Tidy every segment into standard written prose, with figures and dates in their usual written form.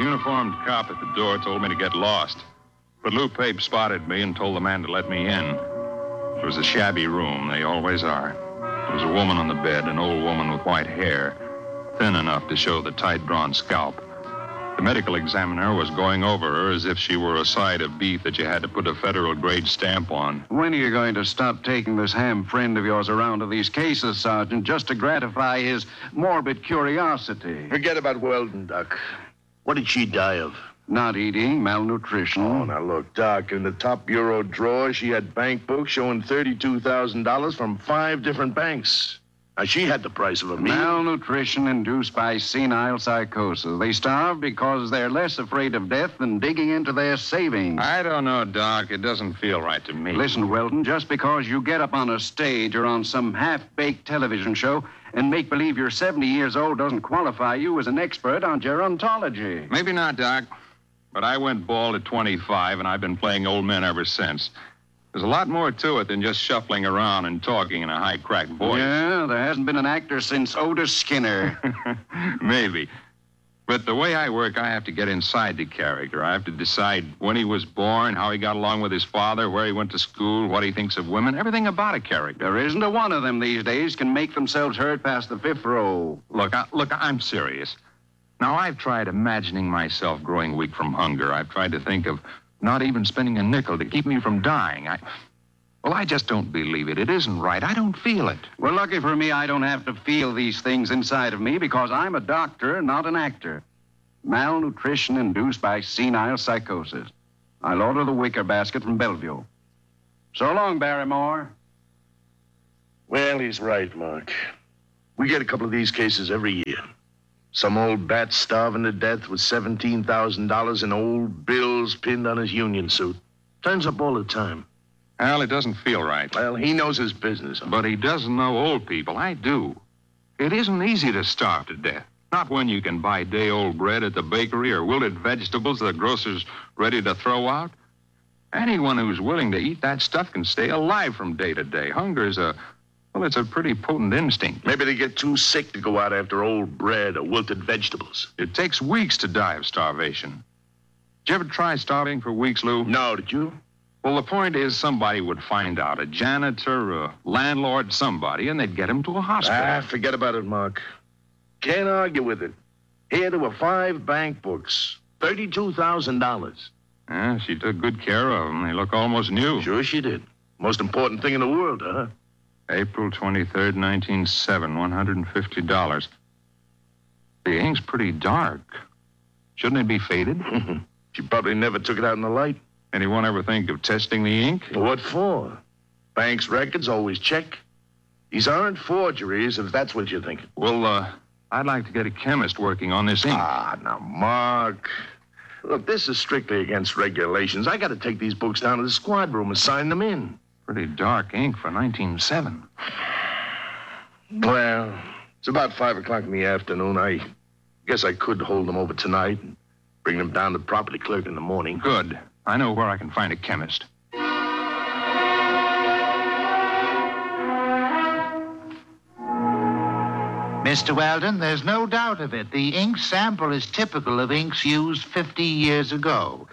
uniformed cop at the door told me to get lost. But Lou Pape spotted me and told the man to let me in. It was a shabby room. They always are. There was a woman on the bed, an old woman with white hair, thin enough to show the tight-drawn scalp. The medical examiner was going over her as if she were a side of beef that you had to put a federal-grade stamp on. When are you going to stop taking this ham friend of yours around to these cases, Sergeant, just to gratify his morbid curiosity? Forget about Weldon, Doc. What did she die of? Not eating, malnutrition. Oh, now look, Doc, in the top bureau drawer, she had bank books showing $32,000 from 5 different banks. Now, she had the price of a meal. Malnutrition induced by senile psychosis. They starve because they're less afraid of death than digging into their savings. I don't know, Doc. It doesn't feel right to me. Listen, Weldon, just because you get up on a stage or on some half-baked television show and make believe you're 70 years old doesn't qualify you as an expert on gerontology. Maybe not, Doc. But I went bald at 25, and I've been playing old men ever since. There's a lot more to it than just shuffling around and talking in a high-cracked voice. Yeah, there hasn't been an actor since Otis Skinner. Maybe. But the way I work, I have to get inside the character. I have to decide when he was born, how he got along with his father, where he went to school, what he thinks of women, everything about a character. There isn't a one of them these days can make themselves heard past the 5th row. Look, I'm serious. Now, I've tried imagining myself growing weak from hunger. I've tried to think of not even spending a nickel to keep me from dying. I just don't believe it. It isn't right. I don't feel it. Well, lucky for me, I don't have to feel these things inside of me because I'm a doctor, not an actor. Malnutrition induced by senile psychosis. I'll order the wicker basket from Bellevue. So long, Barrymore. Well, he's right, Mark. We get a couple of these cases every year. Some old bat starving to death with $17,000 in old bills pinned on his union suit. Turns up all the time. Al, it doesn't feel right. Well, he knows his business. But he doesn't know old people. I do. It isn't easy to starve to death. Not when you can buy day-old bread at the bakery or wilted vegetables the grocer's ready to throw out. Anyone who's willing to eat that stuff can stay alive from day to day. Hunger is it's a pretty potent instinct. Maybe they get too sick to go out after old bread or wilted vegetables. It takes weeks to die of starvation. Did you ever try starving for weeks, Lou? No, did you? Well, the point is somebody would find out, a janitor, a landlord, somebody, and they'd get him to a hospital. Forget about it, Mark. Can't argue with it. Here there were 5 bank books, $32,000. Yeah, she took good care of them. They look almost new. Sure she did. Most important thing in the world, huh? April 23rd, 1907, $150. The ink's pretty dark. Shouldn't it be faded? She probably never took it out in the light. Anyone ever think of testing the ink? What for? Bank's records always check. These aren't forgeries, if that's what you're thinking. Well, I'd like to get a chemist working on this ink. Now, Mark. Look, this is strictly against regulations. I got to take these books down to the squad room and sign them in. Pretty dark ink for 1907. Well, it's about 5 o'clock in the afternoon. I guess I could hold them over tonight and bring them down to the property clerk in the morning. Good. I know where I can find a chemist. Mr. Weldon, there's no doubt of it. The ink sample is typical of inks used 50 years ago.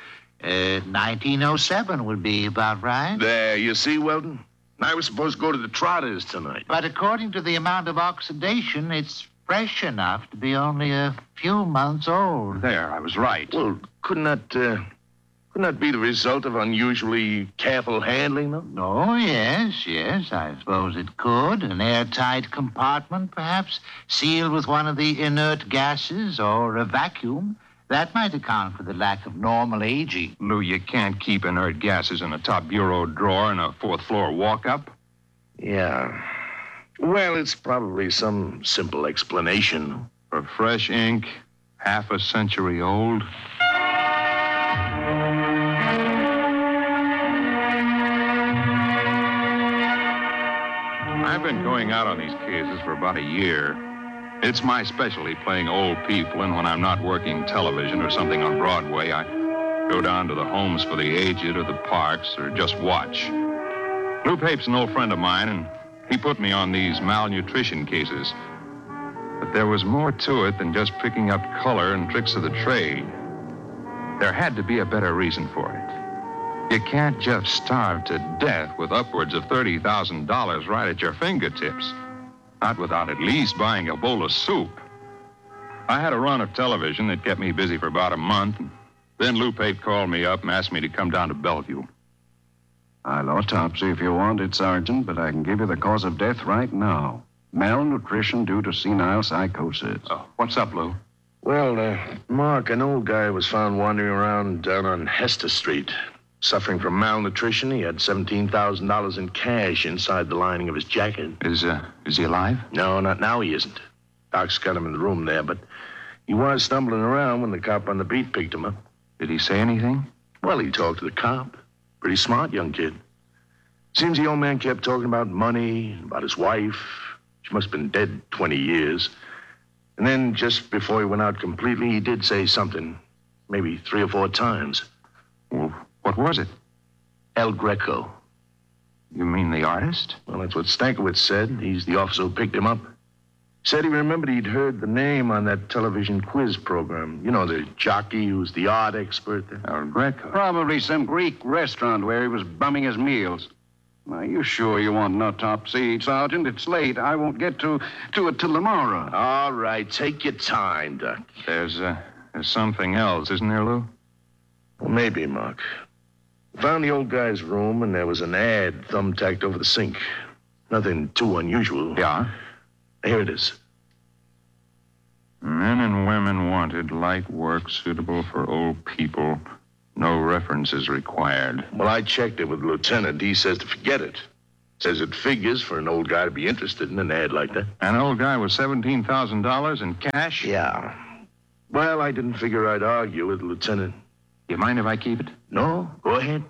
1907 would be about right. There, you see, Weldon? I was supposed to go to the Trotters tonight. But according to the amount of oxidation, it's fresh enough to be only a few months old. There, I was right. Well, couldn't that be the result of unusually careful handling, though? Oh, yes, I suppose it could. An airtight compartment, perhaps, sealed with one of the inert gases or a vacuum. That might account for the lack of normal aging. Lou, you can't keep inert gases in a top bureau drawer in a 4th floor walk-up. Yeah. Well, it's probably some simple explanation. For fresh ink, half a century old. I've been going out on these cases for about a year. It's my specialty, playing old people, and when I'm not working television or something on Broadway, I go down to the homes for the aged or the parks or just watch. Lou Pape's an old friend of mine, and he put me on these malnutrition cases. But there was more to it than just picking up color and tricks of the trade. There had to be a better reason for it. You can't just starve to death with upwards of $30,000 right at your fingertips. Not without at least buying a bowl of soup. I had a run of television that kept me busy for about a month. Then Lou Pape called me up and asked me to come down to Bellevue. I'll autopsy if you want it, Sergeant, but I can give you the cause of death right now. Malnutrition due to senile psychosis. What's up, Lou? Well, Mark, an old guy was found wandering around down on Hester Street. Suffering from malnutrition, he had $17,000 in cash inside the lining of his jacket. Is he alive? No, not now he isn't. Doc's got him in the room there, but he was stumbling around when the cop on the beat picked him up. Did he say anything? Well, he talked to the cop. Pretty smart young kid. Seems the old man kept talking about money, about his wife. She must have been dead 20 years. And then just before he went out completely, he did say something. Maybe 3 or 4 times. Well, what was it? El Greco. You mean the artist? Well, that's what Stankiewicz said. He's the officer who picked him up. Said he remembered he'd heard the name on that television quiz program. You know, the jockey who's the art expert there. El Greco. Probably some Greek restaurant where he was bumming his meals. Are you sure you want an autopsy, Sergeant? It's late. I won't get to it till tomorrow. All right, take your time, Doc. There's something else, isn't there, Lou? Well, maybe, Mark. Found the old guy's room, and there was an ad thumbtacked over the sink. Nothing too unusual. Yeah? Here it is. Men and women wanted, light work suitable for old people. No references required. Well, I checked it with the lieutenant. He says to forget it. Says it figures for an old guy to be interested in an ad like that. An old guy with $17,000 in cash? Yeah. Well, I didn't figure I'd argue with the lieutenant. You mind if I keep it? No, go ahead.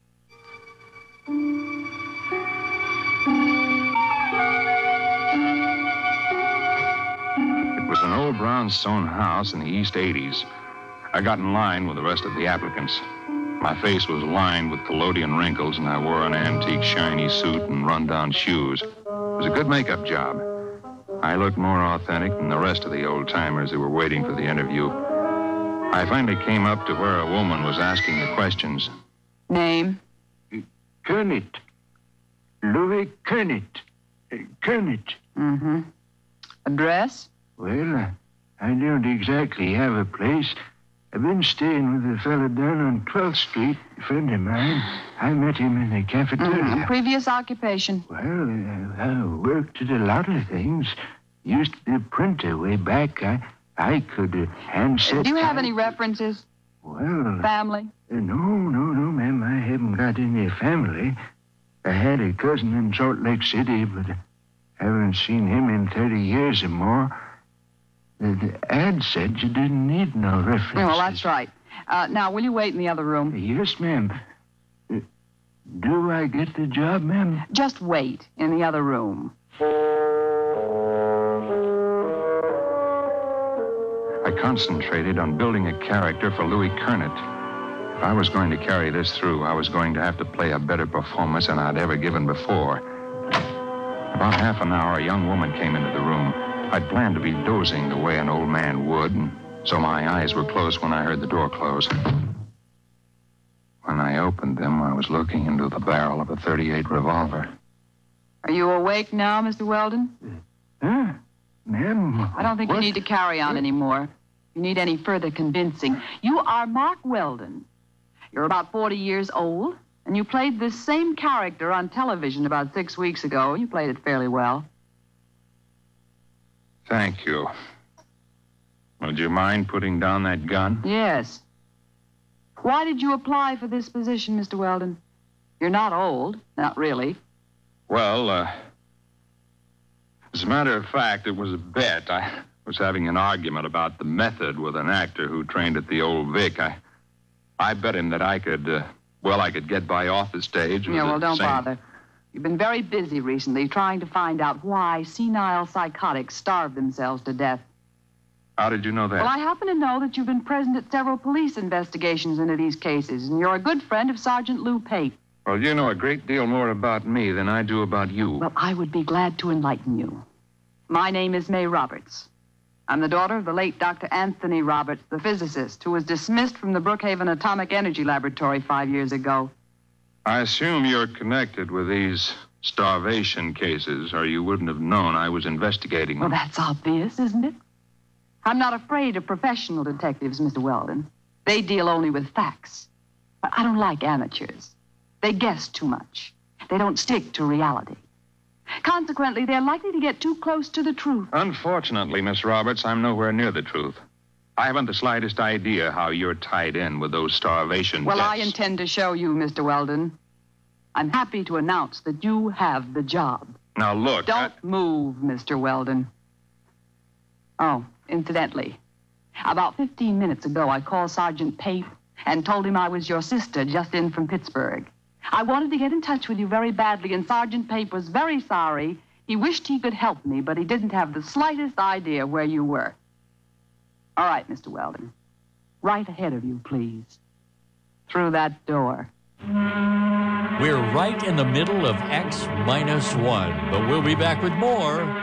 It was an old brownstone house in the East 80s. I got in line with the rest of the applicants. My face was lined with collodion wrinkles, and I wore an antique shiny suit and run-down shoes. It was a good makeup job. I looked more authentic than the rest of the old-timers who were waiting for the interview. I finally came up to where a woman was asking the questions. Name? Kernet. Louis Kernet. Kernet. Mm-hmm. Address? Well, I don't exactly have a place. I've been staying with a fellow down on 12th Street, a friend of mine. I met him in the cafeteria. Previous occupation? Well, I worked at a lot of things. Used to be a printer way back. I could handset. Do you have any references? Well... Family? No, ma'am. I haven't got any family. I had a cousin in Salt Lake City, but haven't seen him in 30 years or more. The ad said you didn't need no references. Well, that's right. Now, will you wait in the other room? Yes, ma'am. Do I get the job, ma'am? Just wait in the other room. I concentrated on building a character for Louis Kernet. If I was going to carry this through, I was going to have to play a better performance than I'd ever given before. About half an hour, a young woman came into the room. I'd planned to be dozing the way an old man would, and so my eyes were closed when I heard the door close. When I opened them, I was looking into the barrel of a .38 revolver. Are you awake now, Mr. Weldon? Huh? Ma'am? I don't think you need to carry on anymore. You need any further convincing. You are Mark Weldon. You're about 40 years old, and you played this same character on television about 6 weeks ago. You played it fairly well. Thank you. Would you mind putting down that gun? Yes. Why did you apply for this position, Mr. Weldon? You're not old. Not really. Well, as a matter of fact, it was a bet. I was having an argument about the method with an actor who trained at the Old Vic. I bet him that I could get by off the stage. Yeah, well, don't bother. You've been very busy recently trying to find out why senile psychotics starve themselves to death. How did you know that? Well, I happen to know that you've been present at several police investigations into these cases, and you're a good friend of Sergeant Lou Pape. Well, you know a great deal more about me than I do about you. Well, I would be glad to enlighten you. My name is May Roberts. I'm the daughter of the late Dr. Anthony Roberts, the physicist, who was dismissed from the Brookhaven Atomic Energy Laboratory 5 years ago. I assume you're connected with these starvation cases, or you wouldn't have known I was investigating Well, them. that's obvious, isn't it? I'm not afraid of professional detectives, Mr. Weldon. They deal only with facts. But I don't like amateurs. They guess too much. They don't stick to reality. Consequently, they're likely to get too close to the truth. Unfortunately, Miss Roberts, I'm nowhere near the truth. I haven't the slightest idea how you're tied in with those starvation Well, I deaths. intend to show you, Mr. Weldon. I'm happy to announce that you have the job. Now, look. Don't move, Mr. Weldon. Oh, incidentally, about 15 minutes ago, I called Sergeant Pape and told him I was your sister just in from Pittsburgh. I wanted to get in touch with you very badly, and Sergeant Pape was very sorry. He wished he could help me, but he didn't have the slightest idea where you were. All right, Mr. Weldon. Right ahead of you, please. Through that door. We're right in the middle of X-1, but we'll be back with more